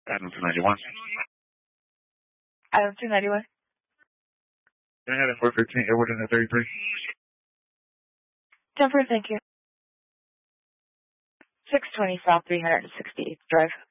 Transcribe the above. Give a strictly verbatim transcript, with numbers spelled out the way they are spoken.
Adam two ninety-one. Adam two ninety-one. Go ahead at four fifteen, Edward in the thirty-three. Temper, thank you. six twenty South three hundred sixty-eighth Drive.